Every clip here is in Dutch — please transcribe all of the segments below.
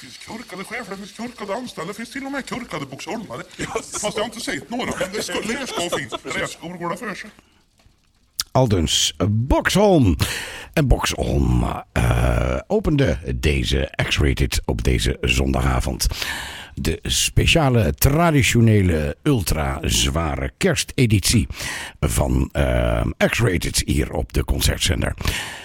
finns korkade chefer, det finns korkade anställda, det finns till och med korkade boxholmare. Fast jag har inte sett några, men det ska finnas. Träskor går det för sig. Aldus Boxholm. En Boxholm opende deze X-Rated op deze zondagavond. De speciale, traditionele, ultra zware kersteditie van X-Rated hier op de Concertzender.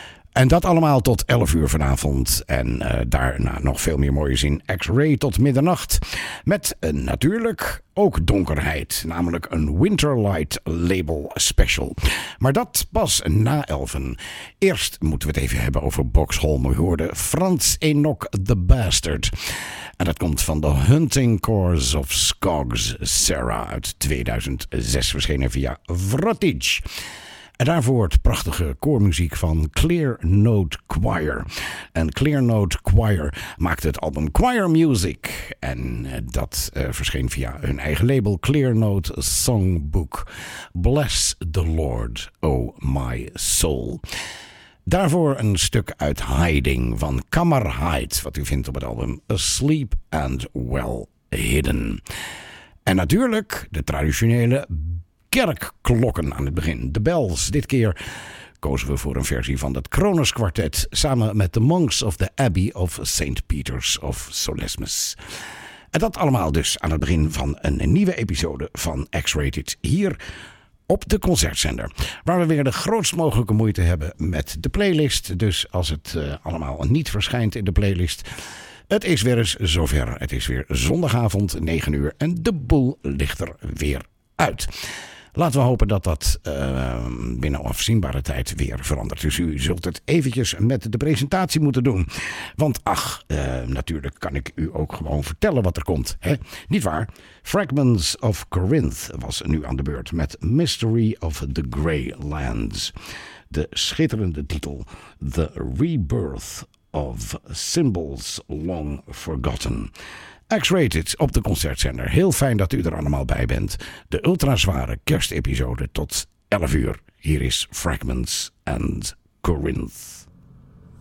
En dat allemaal tot 11 uur vanavond. En daarna nog veel meer mooie zin. X-Ray tot middernacht. Met natuurlijk ook donkerheid. Namelijk een Winterlight Label Special. Maar dat pas na 11. Eerst moeten we het even hebben over Boxholm. We hoorden Frans Enoch the Bastard. En dat komt van The Hunting Chorus of Skogs Sarah uit 2006. Verschenen via Vrotage. En daarvoor het prachtige koormuziek van Clear Note Choir. En Clear Note Choir maakte het album Choir Music. En dat verscheen via hun eigen label Clear Note Songbook. Bless the Lord, oh my soul. Daarvoor een stuk uit Hiding van Kamar Hyde. Wat u vindt op het album Asleep and Well Hidden. En natuurlijk de traditionele kerkklokken aan het begin. De bells. Dit keer kozen we voor een versie van het Kronos Kwartet samen met de Monks of the Abbey of St. Peter's of Solesmes. En dat allemaal dus aan het begin van een nieuwe episode van X-Rated hier op de Concertzender. Waar we weer de grootst mogelijke moeite hebben met de playlist. Dus als het allemaal niet verschijnt in de playlist, het is weer eens zover. Het is weer zondagavond 9 uur en de boel ligt er weer uit. Laten we hopen dat dat binnen afzienbare tijd weer verandert. Dus u zult het eventjes met de presentatie moeten doen. Want natuurlijk kan ik u ook gewoon vertellen wat er komt. Hè? Niet waar? Fragments of Corinth was nu aan de beurt met Mystery of the Grey Lands. De schitterende titel The Rebirth of Symbols Long Forgotten. X-Rated op de Concertzender. Heel fijn dat u er allemaal bij bent. De ultrazware kerstepisode tot 11 uur. Hier is Fragments and Corinth.